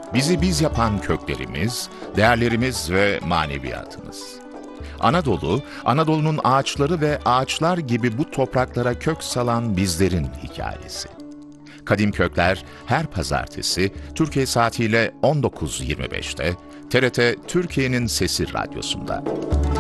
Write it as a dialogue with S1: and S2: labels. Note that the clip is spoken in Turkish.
S1: Bizi biz yapan köklerimiz, değerlerimiz ve maneviyatımız. Anadolu, Anadolu'nun ağaçları ve ağaçlar gibi bu topraklara kök salan bizlerin hikayesi. Kadim Kökler her pazartesi Türkiye saatiyle 19.25'te TRT Türkiye'nin Sesi Radyosu'nda.